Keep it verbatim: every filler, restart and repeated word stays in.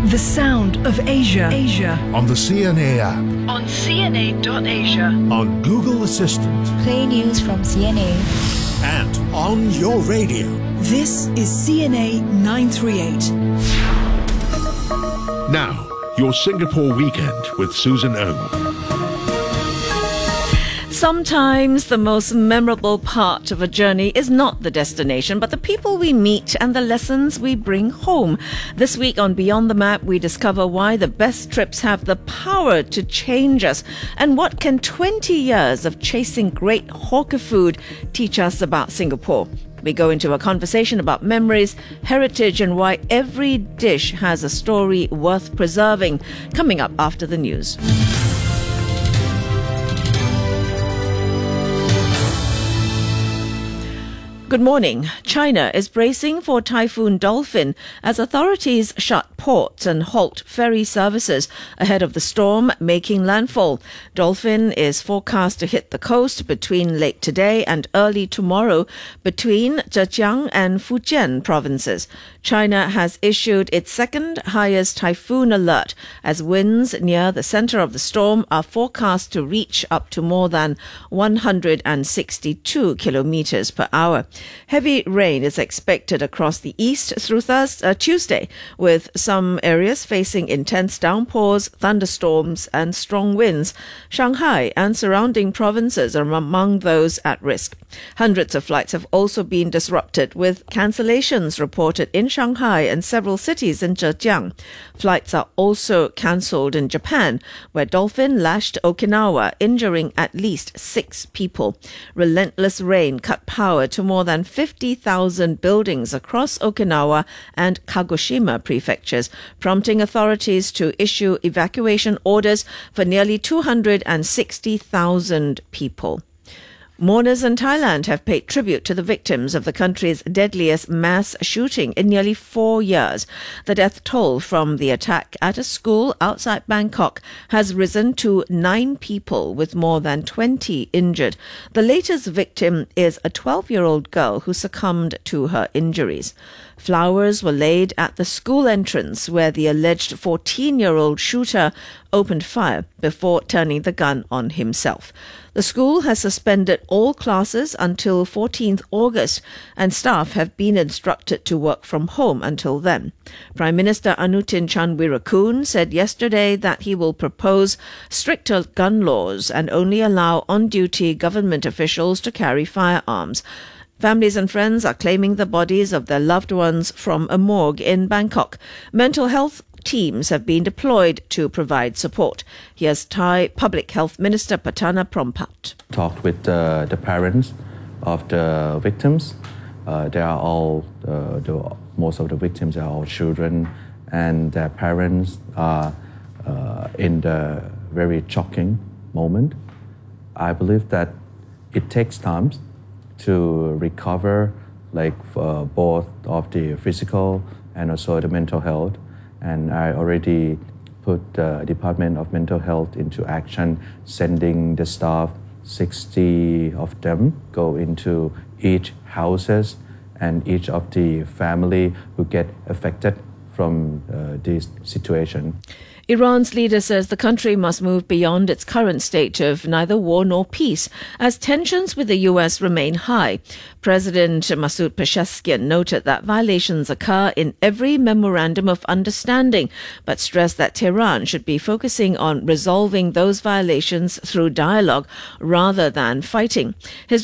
The sound of Asia. Asia. On the C N A app. On C N A dot Asia. On Google Assistant. Play news from C N A. And on your radio. This is C N A nine thirty-eight. Now, your Singapore weekend with Susan Ong. Sometimes the most memorable part of a journey is not the destination, but the people we meet and the lessons we bring home. This week on Beyond the Map, we discover why the best trips have the power to change us and what can twenty years of chasing great hawker food teach us about Singapore. We go into a conversation about memories, heritage, and why every dish has a story worth preserving, coming up after the news. Good morning. China is bracing for Typhoon Dolphin as authorities shut ports and halt ferry services ahead of the storm making landfall. Dolphin is forecast to hit the coast between late today and early tomorrow between Zhejiang and Fujian provinces. China has issued its second highest typhoon alert as winds near the center of the storm are forecast to reach up to more than one hundred sixty-two kilometers per hour. Heavy rain is expected across the east through Thursday, uh, Tuesday, with some areas facing intense downpours, thunderstorms and strong winds. Shanghai and surrounding provinces are among those at risk. Hundreds of flights have also been disrupted, with cancellations reported in Shanghai and several cities in Zhejiang. Flights are also cancelled in Japan, where Dolphin lashed Okinawa, injuring at least six people. Relentless rain cut power to more than fifty thousand buildings across Okinawa and Kagoshima prefectures, prompting authorities to issue evacuation orders for nearly two hundred sixty thousand people. Mourners in Thailand have paid tribute to the victims of the country's deadliest mass shooting in nearly four years. The death toll from the attack at a school outside Bangkok has risen to nine people, with more than twenty injured. The latest victim is a twelve-year-old girl who succumbed to her injuries. Flowers were laid at the school entrance where the alleged fourteen-year-old shooter opened fire before turning the gun on himself. The school has suspended all classes until fourteenth August, and staff have been instructed to work from home until then. Prime Minister Anutin Chanvirakul said yesterday that he will propose stricter gun laws and only allow on-duty government officials to carry firearms. Families and friends are claiming the bodies of their loved ones from a morgue in Bangkok. Mental health teams have been deployed to provide support. Here's Thai Public Health Minister Patana Prompat. Talked with uh, the parents of the victims. Uh, they are all, uh, the, most of the victims are all children, and their parents are uh, in the very shocking moment. I believe that it takes time to recover, like uh, both of the physical and also the mental health. And I already put the Department of Mental Health into action, sending the staff, sixty of them, go into each houses and each of the family who get affected from uh, this situation. Iran's leader says the country must move beyond its current state of neither war nor peace as tensions with the U S remain high. President Masoud Pezeshkian noted that violations occur in every memorandum of understanding, but stressed that Tehran should be focusing on resolving those violations through dialogue rather than fighting. His